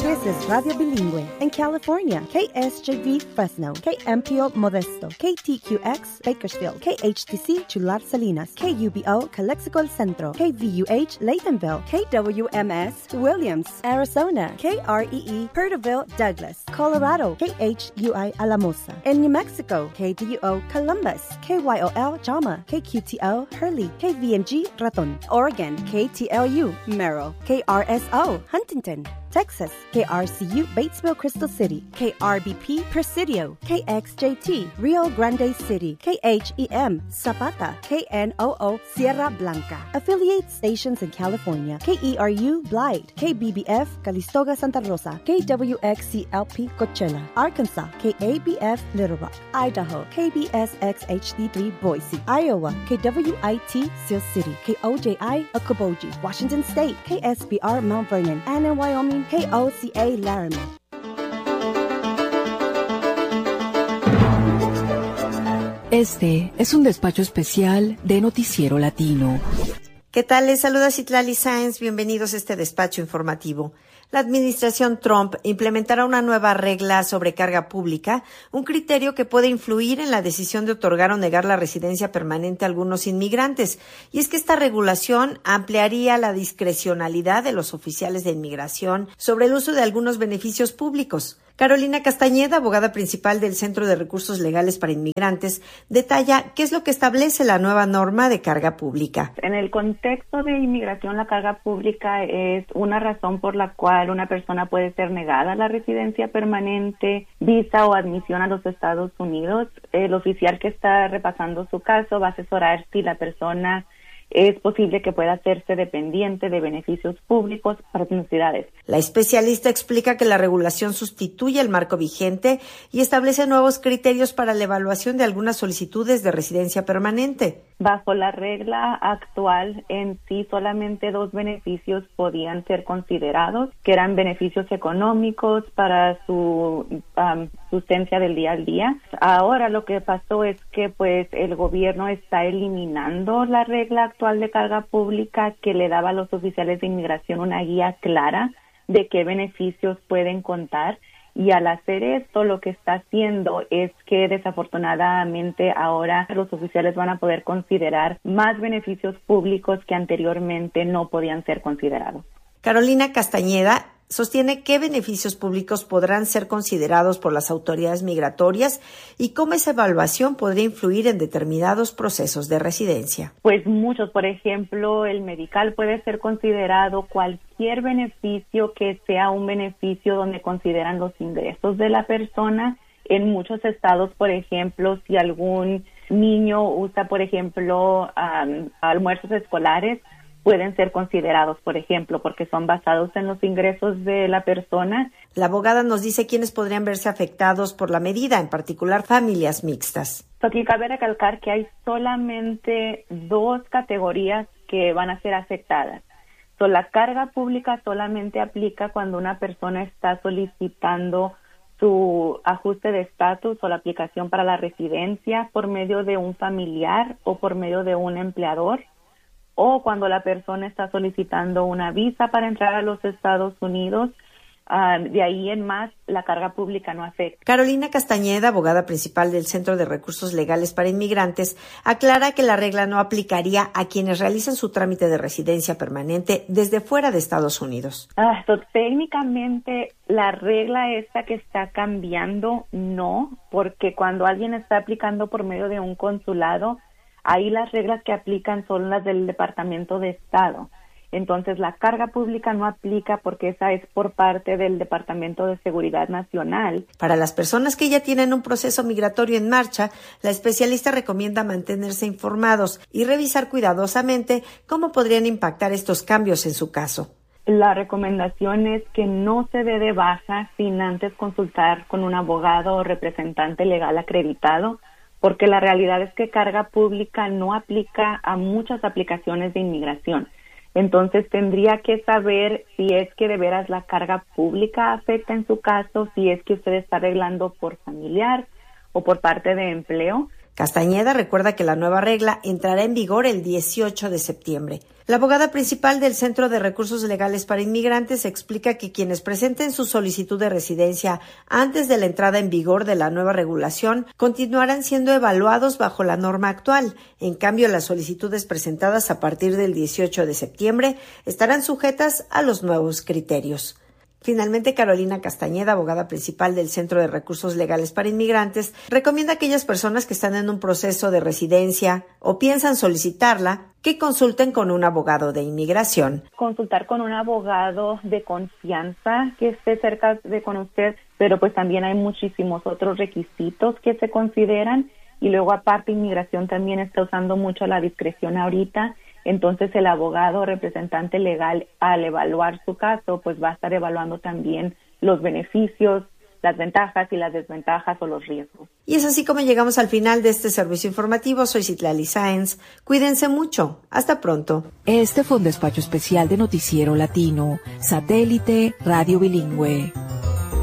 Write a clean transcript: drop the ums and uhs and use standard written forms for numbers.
This is Radio Bilingüe. In California, KSJV Fresno, KMPO Modesto, KTQX Bakersfield, KHTC Chular Salinas, KUBO Calexico El Centro, KVUH Laytonville, KWMS Williams, Arizona, KREE Perterville Douglas, Colorado, KHUI Alamosa. In New Mexico, KDUO Columbus, KYOL Jama, KQTO Hurley, KVNG Raton. Oregon, KTLU Merrill, KRSO Huntington. Texas, KRCU Batesville Crystal City, KRBP Presidio, KXJT Rio Grande City, KHEM Zapata, KNOO Sierra Blanca. Affiliate stations in California, KERU Blythe, KBBF Calistoga Santa Rosa, KWXCLP Coachella, Arkansas, KABF Little Rock, Idaho, KBSXHD3 Boise, Iowa, KWIT Seal City, KOJI Okoboji, Washington State, KSBR Mount Vernon, and in Wyoming, KOCA Laramie. Este es un despacho especial de Noticiero Latino. ¿Qué tal? Les saluda Citlali Sáenz. Bienvenidos a este despacho informativo. La administración Trump implementará una nueva regla sobre carga pública, un criterio que puede influir en la decisión de otorgar o negar la residencia permanente a algunos inmigrantes. Y es que esta regulación ampliaría la discrecionalidad de los oficiales de inmigración sobre el uso de algunos beneficios públicos. Carolina Castañeda, abogada principal del Centro de Recursos Legales para Inmigrantes, detalla qué es lo que establece la nueva norma de carga pública. En el contexto de inmigración, la carga pública es una razón por la cual una persona puede ser negada la residencia permanente, visa o admisión a los Estados Unidos. El oficial que está repasando su caso va a asesorar si la persona es posible que pueda hacerse dependiente de beneficios públicos para sus necesidades. La especialista explica que la regulación sustituye el marco vigente y establece nuevos criterios para la evaluación de algunas solicitudes de residencia permanente. Bajo la regla actual, en sí solamente 2 beneficios podían ser considerados, que eran beneficios económicos para su subsistencia del día al día. Ahora lo que pasó es que pues el gobierno está eliminando la regla actual de carga pública que le daba a los oficiales de inmigración una guía clara de qué beneficios pueden contar. Y al hacer esto, lo que está haciendo es que desafortunadamente ahora los oficiales van a poder considerar más beneficios públicos que anteriormente no podían ser considerados. Carolina Castañeda sostiene qué beneficios públicos podrán ser considerados por las autoridades migratorias y cómo esa evaluación podría influir en determinados procesos de residencia. Pues muchos, por ejemplo, el medical puede ser considerado cualquier beneficio que sea un beneficio donde consideran los ingresos de la persona. En muchos estados, por ejemplo, si algún niño usa, por ejemplo, almuerzos escolares, pueden ser considerados, por ejemplo, porque son basados en los ingresos de la persona. La abogada nos dice quiénes podrían verse afectados por la medida, en particular familias mixtas. Aquí cabe recalcar que hay solamente 2 categorías que van a ser afectadas. La carga pública solamente aplica cuando una persona está solicitando su ajuste de estatus o la aplicación para la residencia por medio de un familiar o por medio de un empleador, o cuando la persona está solicitando una visa para entrar a los Estados Unidos. De ahí en más, la carga pública no afecta. Carolina Castañeda, abogada principal del Centro de Recursos Legales para Inmigrantes, aclara que la regla no aplicaría a quienes realizan su trámite de residencia permanente desde fuera de Estados Unidos. Técnicamente, la regla esta que está cambiando, no, porque cuando alguien está aplicando por medio de un consulado, ahí las reglas que aplican son las del Departamento de Estado. Entonces, la carga pública no aplica porque esa es por parte del Departamento de Seguridad Nacional. Para las personas que ya tienen un proceso migratorio en marcha, la especialista recomienda mantenerse informados y revisar cuidadosamente cómo podrían impactar estos cambios en su caso. La recomendación es que no se dé de baja sin antes consultar con un abogado o representante legal acreditado, porque la realidad es que carga pública no aplica a muchas aplicaciones de inmigración. Entonces tendría que saber si es que de veras la carga pública afecta en su caso, si es que usted está arreglando por familiar o por parte de empleo. Castañeda recuerda que la nueva regla entrará en vigor el 18 de septiembre. La abogada principal del Centro de Recursos Legales para Inmigrantes explica que quienes presenten su solicitud de residencia antes de la entrada en vigor de la nueva regulación continuarán siendo evaluados bajo la norma actual. En cambio, las solicitudes presentadas a partir del 18 de septiembre estarán sujetas a los nuevos criterios. Finalmente, Carolina Castañeda, abogada principal del Centro de Recursos Legales para Inmigrantes, recomienda a aquellas personas que están en un proceso de residencia o piensan solicitarla que consulten con un abogado de inmigración. Consultar con un abogado de confianza que esté cerca de con usted, pero pues también hay muchísimos otros requisitos que se consideran y luego aparte inmigración también está usando mucho la discreción ahorita. Entonces el abogado o representante legal al evaluar su caso pues va a estar evaluando también los beneficios, las ventajas y las desventajas o los riesgos. Y es así como llegamos al final de este servicio informativo. Soy Citlali Sáenz. Cuídense mucho. Hasta pronto. Este fue un despacho especial de Noticiero Latino, Satélite Radio Bilingüe.